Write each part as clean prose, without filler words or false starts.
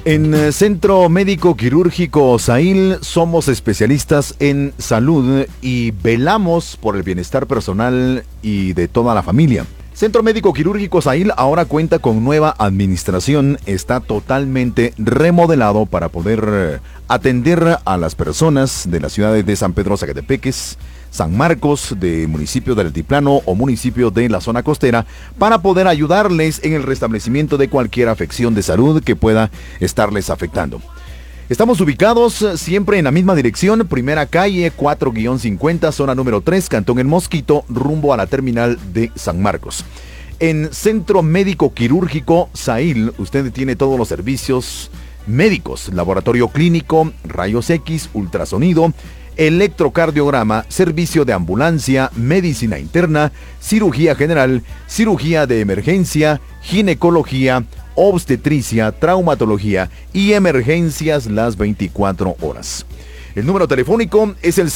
En Centro Médico Quirúrgico Sahil somos especialistas en salud y velamos por el bienestar personal y de toda la familia. Centro Médico Quirúrgico Sahil ahora cuenta con nueva administración, está totalmente remodelado para poder atender a las personas de las ciudades de San Pedro Zacatepeques, San Marcos, de municipio del Altiplano o municipio de la zona costera, para poder ayudarles en el restablecimiento de cualquier afección de salud que pueda estarles afectando. Estamos ubicados siempre en la misma dirección, primera calle 4-50, zona número 3, Cantón El Mosquito, rumbo a la terminal de San Marcos. En Centro Médico Quirúrgico Sahil, usted tiene todos los servicios médicos, laboratorio clínico, rayos X, ultrasonido, electrocardiograma, servicio de ambulancia, medicina interna, cirugía general, cirugía de emergencia, ginecología, obstetricia, traumatología y emergencias las 24 horas. El número telefónico es el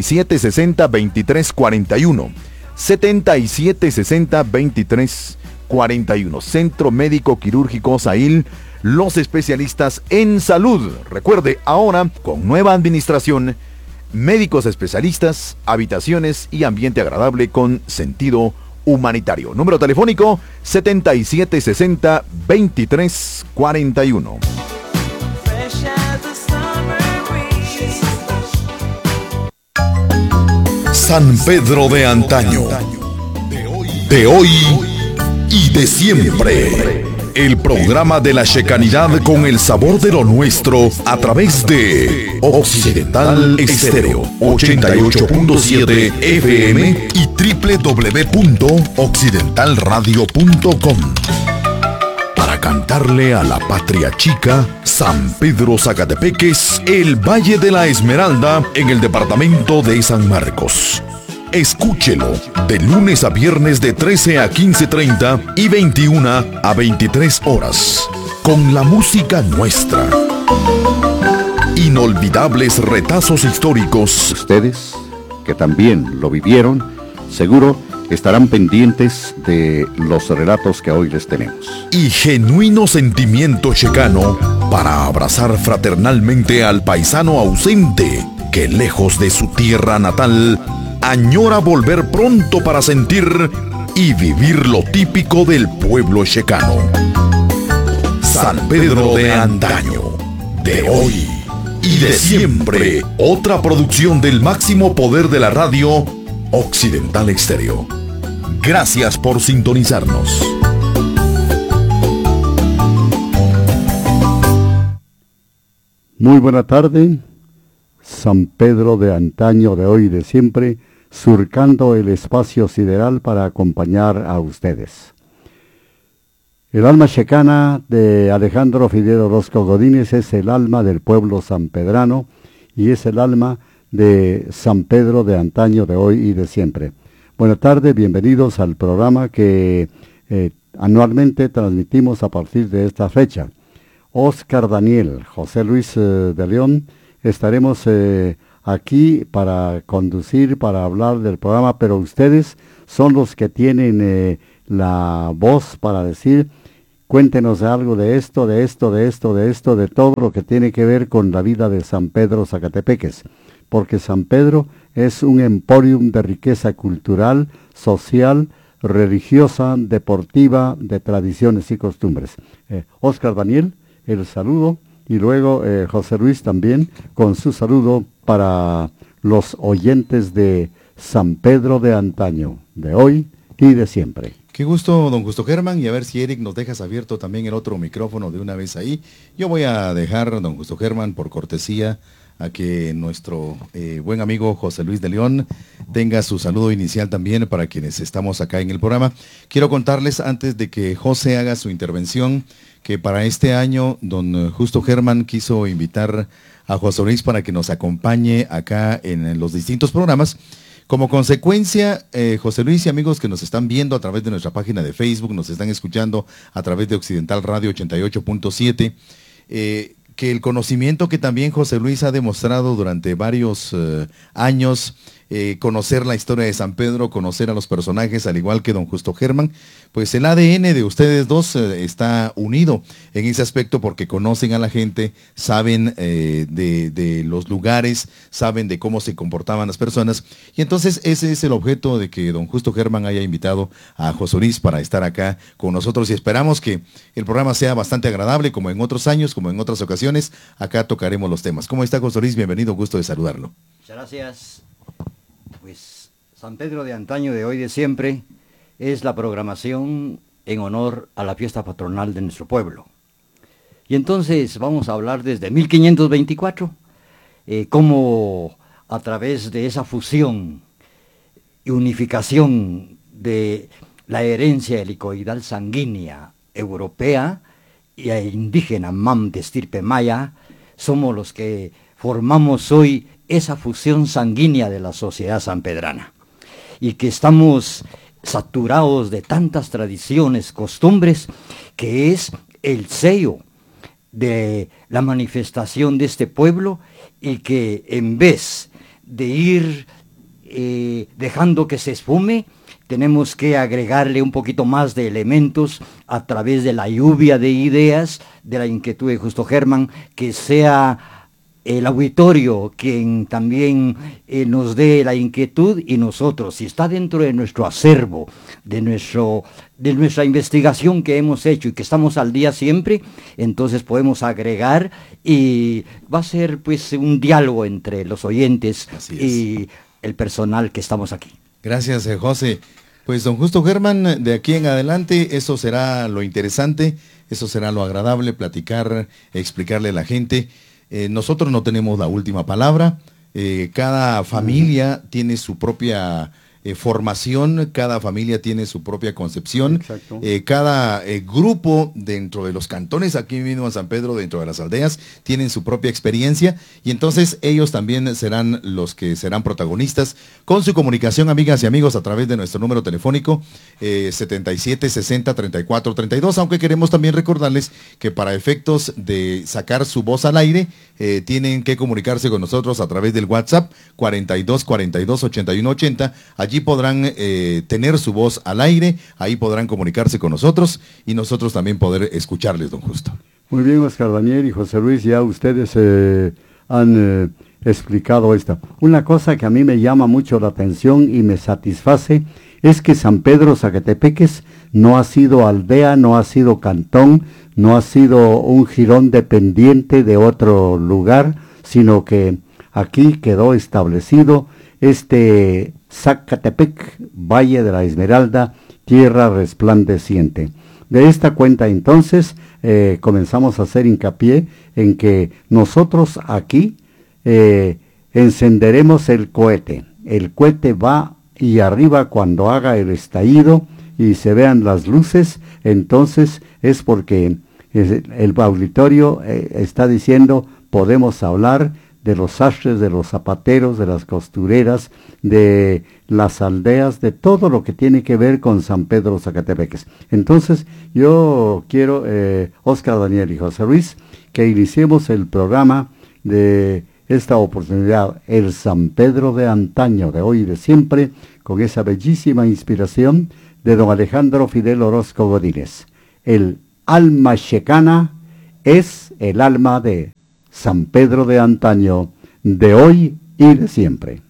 7760-2341. 7760-2341. Centro Médico Quirúrgico Sahil, los especialistas en salud. Recuerde, ahora con nueva administración, médicos especialistas, habitaciones y ambiente agradable con sentido humanitario. Número telefónico 7760-2341. San Pedro de antaño, de hoy y de siempre. El programa de la checanidad con el sabor de lo nuestro a través de Occidental Estéreo 88.7 FM y www.occidentalradio.com. Para cantarle a la patria chica, San Pedro Zacatepeques, el Valle de la Esmeralda, en el departamento de San Marcos. Escúchelo de lunes a viernes de 13 a 15:30 y 21 a 23 horas. Con la música nuestra. Inolvidables retazos históricos. Ustedes, que también lo vivieron, seguro estarán pendientes de los relatos que hoy les tenemos. Y genuino sentimiento checano para abrazar fraternalmente al paisano ausente que lejos de su tierra natal añora volver pronto para sentir y vivir lo típico del pueblo checano. San Pedro de antaño, de hoy y de siempre. Otra producción del máximo poder de la radio, Occidental Estéreo. Gracias por sintonizarnos. Muy buena tarde. San Pedro de antaño, de hoy y de siempre, surcando el espacio sideral para acompañar a ustedes. El alma checana de Alejandro Fidel Orozco Godínez es el alma del pueblo sanpedrano y es el alma de San Pedro de antaño, de hoy y de siempre. Buenas tardes, bienvenidos al programa que anualmente transmitimos a partir de esta fecha. Oscar Daniel, José Luis de León, estaremos aquí para conducir, para hablar del programa, pero ustedes son los que tienen la voz para decir, cuéntenos algo de esto, de todo lo que tiene que ver con la vida de San Pedro Zacatepeques, porque San Pedro es un emporium de riqueza cultural, social, religiosa, deportiva, de tradiciones y costumbres. Oscar Daniel, el saludo. Y luego José Luis también con su saludo para los oyentes de San Pedro de antaño, de hoy y de siempre. Qué gusto, don Justo Germán, y a ver si Eric nos dejas abierto también el otro micrófono de una vez ahí. Yo voy a dejar, don Justo Germán, por cortesía, a que nuestro buen amigo José Luis de León tenga su saludo inicial también para quienes estamos acá en el programa. Quiero contarles, antes de que José haga su intervención, que para este año don Justo Germán quiso invitar a José Luis para que nos acompañe acá en los distintos programas. Como consecuencia, José Luis y amigos que nos están viendo a través de nuestra página de Facebook, nos están escuchando a través de Occidental Radio 88.7, que el conocimiento que también José Luis ha demostrado durante varios años conocer la historia de San Pedro, conocer a los personajes, al igual que don Justo Germán, pues el ADN de ustedes dos está unido en ese aspecto porque conocen a la gente, saben de los lugares, saben de cómo se comportaban las personas, y entonces ese es el objeto de que don Justo Germán haya invitado a José Luis para estar acá con nosotros, y esperamos que el programa sea bastante agradable, como en otros años, como en otras ocasiones. Acá tocaremos los temas. ¿Cómo está, José Luis? Bienvenido, gusto de saludarlo. Muchas gracias. Pues San Pedro de antaño, de hoy, de siempre, es la programación en honor a la fiesta patronal de nuestro pueblo. Y entonces vamos a hablar desde 1524, cómo a través de esa fusión y unificación de la herencia helicoidal sanguínea europea y indígena mam de estirpe maya, somos los que formamos hoy esa fusión sanguínea de la sociedad sanpedrana, y que estamos saturados de tantas tradiciones, costumbres, que es el sello de la manifestación de este pueblo, y que en vez de ir dejando que se esfume, tenemos que agregarle un poquito más de elementos a través de la lluvia de ideas, de la inquietud de Justo Germán, que sea el auditorio quien también nos dé la inquietud, y nosotros, si está dentro de nuestro acervo, de nuestra investigación que hemos hecho y que estamos al día siempre, entonces podemos agregar, y va a ser pues un diálogo entre los oyentes y el personal que estamos aquí. Gracias, José. Pues don Justo Germán, de aquí en adelante eso será lo interesante, eso será lo agradable, platicar, explicarle a la gente. Nosotros no tenemos la última palabra, cada familia tiene su propia formación, cada familia tiene su propia concepción, cada grupo dentro de los cantones, aquí mismo en San Pedro, dentro de las aldeas, tienen su propia experiencia, y entonces ellos también serán los que serán protagonistas con su comunicación, amigas y amigos, a través de nuestro número telefónico 77 60 34 32, aunque queremos también recordarles que para efectos de sacar su voz al aire, tienen que comunicarse con nosotros a través del WhatsApp 42 42 81 80. Allí podrán tener su voz al aire, ahí podrán comunicarse con nosotros y nosotros también poder escucharles, don Justo. Muy bien, Oscar Daniel y José Luis, ya ustedes han explicado esto. Una cosa que a mí me llama mucho la atención y me satisface es que San Pedro Zacatepeques no ha sido aldea, no ha sido cantón, no ha sido un jirón dependiente de otro lugar, sino que aquí quedó establecido este Zacatepec, Valle de la Esmeralda, tierra resplandeciente. De esta cuenta entonces comenzamos a hacer hincapié en que nosotros aquí encenderemos el cohete. El cohete va y arriba cuando haga el estallido y se vean las luces, entonces es porque el auditorio está diciendo podemos hablar de los sastres, de los zapateros, de las costureras, de las aldeas, de todo lo que tiene que ver con San Pedro Zacatepeques. Entonces, yo quiero, Oscar Daniel y José Luis, que iniciemos el programa de esta oportunidad, el San Pedro de antaño, de hoy y de siempre, con esa bellísima inspiración de don Alejandro Fidel Orozco Godínez. El alma checana es el alma de San Pedro de antaño, de hoy y de siempre.